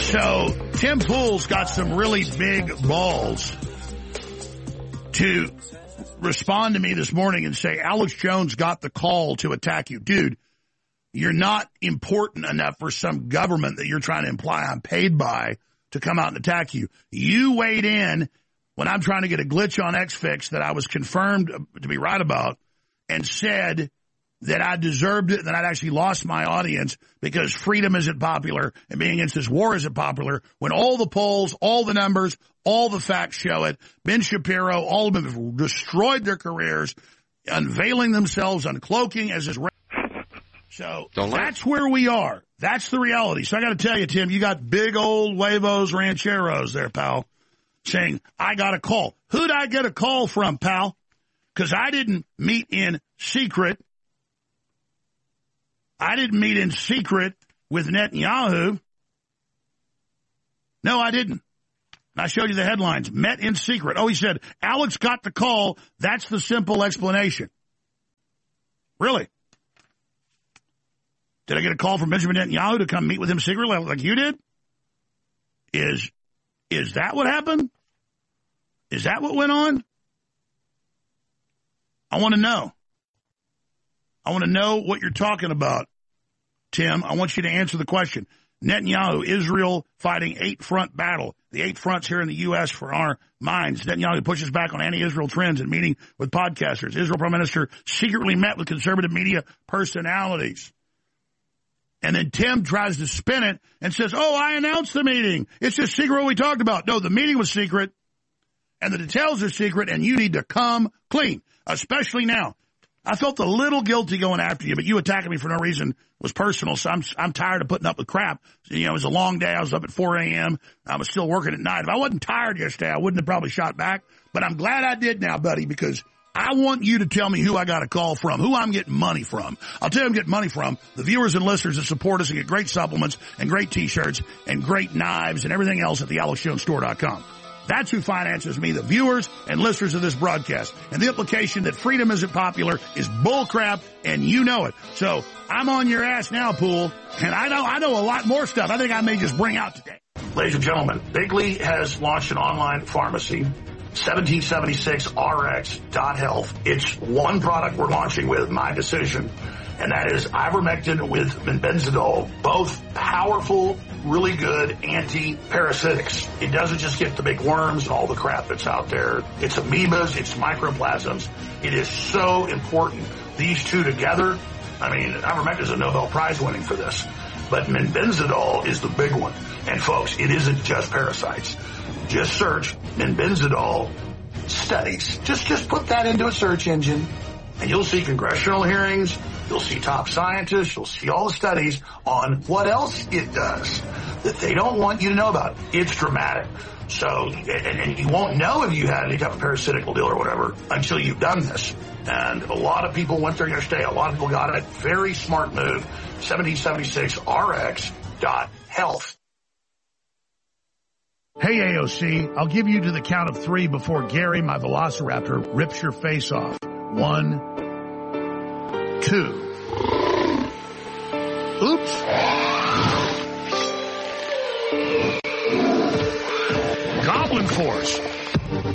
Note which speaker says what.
Speaker 1: So Tim Pool's got some really big balls to respond to me this morning and say, Alex Jones got the call to attack you. Dude, you're not important enough for some government that you're trying to imply I'm paid by to come out and attack you. You weighed in when I'm trying to get a glitch on XFix that I was confirmed to be right about and said that I deserved it and that I'd actually lost my audience because freedom isn't popular and being against this war isn't popular, when all the polls, all the numbers, all the facts show it. Ben Shapiro, all of them have destroyed their careers, unveiling themselves, uncloaking as this. So that's where we are. That's the reality. So I got to tell you, Tim, you got big old huevos rancheros there, pal, saying, I got a call. Who'd I get a call from, pal? Because I didn't meet in secret. I didn't meet in secret with Netanyahu. No, I didn't. I showed you the headlines. Met in secret. Oh, he said, Alex got the call. That's the simple explanation. Really? Did I get a call from Benjamin Netanyahu to come meet with him secretly like you did? Is that what happened? Is that what went on? I want to know. I want to know what you're talking about, Tim. I want you to answer the question. Netanyahu, Israel fighting 8-front battle. The 8 fronts here in the U.S. for our minds. Netanyahu pushes back on anti-Israel trends and meeting with podcasters. Israel Prime Minister secretly met with conservative media personalities. And then Tim tries to spin it and says, oh, I announced the meeting. It's just secret what we talked about. No, the meeting was secret, and the details are secret, and you need to come clean, especially now. I felt a little guilty going after you, but you attacking me for no reason was personal, so I'm tired of putting up with crap. You know, it was a long day. I was up at 4 a.m. I was still working at night. If I wasn't tired yesterday, I wouldn't have probably shot back, but I'm glad I did now, buddy, because I want you to tell me who I got a call from, who I'm getting money from. I'll tell you I'm getting money from the viewers and listeners that support us and get great supplements and great T-shirts and great knives and everything else at the AlexJonesStore.com. That's who finances me, the viewers and listeners of this broadcast. And the implication that freedom isn't popular is bullcrap, and you know it. So I'm on your ass now, Pool, and I know a lot more stuff I think I may just bring out today. Ladies and gentlemen, Bigley has launched an online pharmacy, 1776rx.health. It's one product we're launching with, my decision, and that is ivermectin with benzidol, both powerful, really good anti-parasitics. It doesn't just get the big worms and all the crap that's out there. It's amoebas, it's microplasms. It is so important. These two together, I mean, ivermectin is a Nobel Prize winning for this, but benzidol is the big one. And folks, it isn't just parasites. Just search benzidol studies. Just put that into a search engine, and you'll see congressional hearings. You'll see top scientists. You'll see all the studies on what else it does that they don't want you to know about. It's dramatic. So, and you won't know if you had any type of parasitical deal or whatever until you've done this. And a lot of people went there yesterday. A lot of people got it. Very smart move. 1776rx.health. Hey, AOC, I'll give you to the count of 3 before Gary, my velociraptor, rips your face off. 1, 2. Oops. Goblin Force.